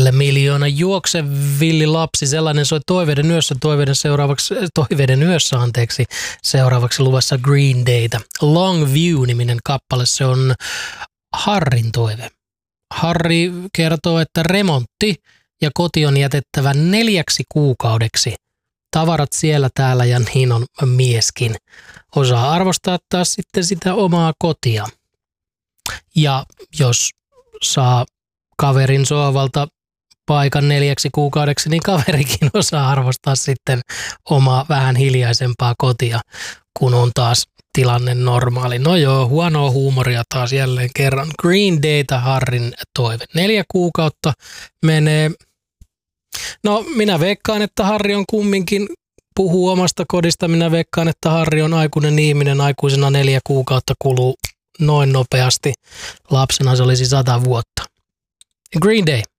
Miljoona juokse villi lapsi, sellainen soi Toiveiden yössä, seuraavaksi luvassa Green Daytä. Long View-niminen kappale, se on Harrin toive. Harri kertoo, että remontti ja koti on jätettävä 4 kuukaudeksi. Tavarat siellä täällä ja niin on mieskin. Osaa arvostaa taas sitten sitä omaa kotia. Ja jos saa kaverin sohvalta paikan 4 kuukaudeksi, niin kaverikin osaa arvostaa sitten omaa vähän hiljaisempaa kotia, kun on taas tilanne normaali. No joo, huonoa huumoria taas jälleen kerran. Green Dayta Harrin toive. 4 kuukautta menee. No minä veikkaan, että Harri on kumminkin, puhuu omasta kodista, minä veikkaan, että Harri on aikuinen ihminen, aikuisena 4 kuukautta kuluu noin nopeasti. Lapsena se olisi 100 vuotta. Green Day.